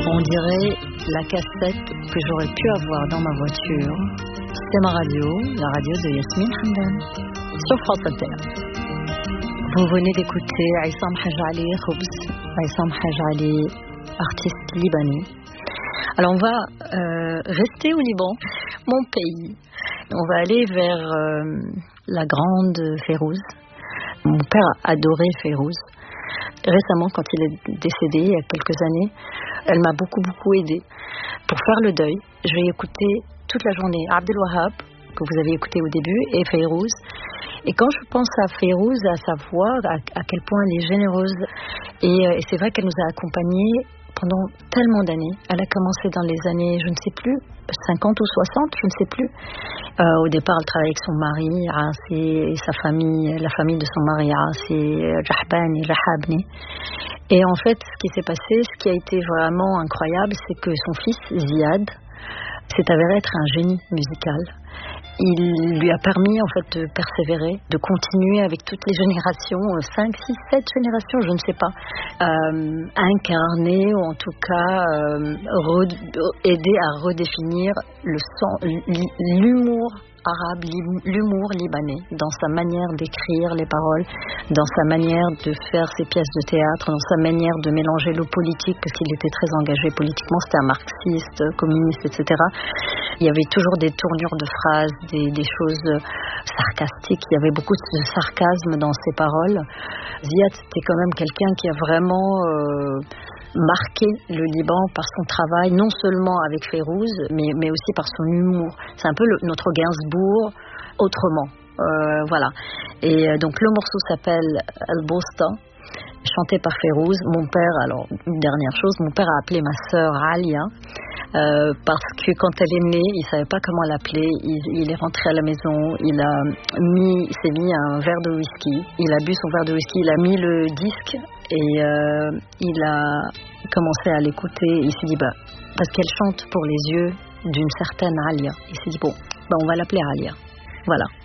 On dirait la cassette que j'aurais pu avoir dans ma voiture. C'est ma radio, la radio de Yasmine Hamdan, sur France Inter. Vous venez d'écouter Aïssam Hajali Khoubz, Aïssam Hajali, artiste libanais. Alors on va rester au Liban, mon pays. On va aller vers la grande Fayrouz. Mon père adorait Fayrouz. Récemment, quand il est décédé, il y a quelques années, elle m'a beaucoup aidée. Pour faire le deuil, je vais écouter toute la journée Abdel Wahab, que vous avez écouté au début, et Fayrouz. Et quand je pense à Fayrouz, à sa voix, à quel point elle est généreuse, et c'est vrai qu'elle nous a accompagnés pendant tellement d'années. Elle a commencé dans les années, je ne sais plus, 50 ou 60, je ne sais plus. Au départ, elle travaillait avec son mari, et sa famille, la famille de son mari, Jahbani, Rahabni. Et en fait, ce qui s'est passé, ce qui a été vraiment incroyable, c'est que son fils, Ziad, s'est avéré être un génie musical. Il lui a permis en fait de persévérer, de continuer avec toutes les générations, 5, 6, 7 générations, je ne sais pas, incarner ou en tout cas aider à redéfinir l'humour arabe, l'humour libanais, dans sa manière d'écrire les paroles, dans sa manière de faire ses pièces de théâtre, dans sa manière de mélanger le politique, parce qu'il était très engagé politiquement, c'était un marxiste, communiste, etc. Il y avait toujours des tournures de phrases, des choses sarcastiques, il y avait beaucoup de sarcasme dans ses paroles. Ziad, c'était quand même quelqu'un qui a vraiment marqué le Liban par son travail, non seulement avec Fayrouz, mais aussi par son humour. C'est un peu notre Gainsbourg autrement. Voilà. Et donc le morceau s'appelle Al-Bosta, chanté par Fayrouz. Mon père, alors une dernière chose, mon père a appelé ma sœur Alia, parce que quand elle est née, il savait pas comment l'appeler. Il est rentré à la maison, il s'est mis un verre de whisky, il a bu son verre de whisky, il a mis le disque et il a commencé à l'écouter. Il s'est dit parce qu'elle chante pour les yeux d'une certaine Alia. Il s'est dit on va l'appeler Alia. Voilà.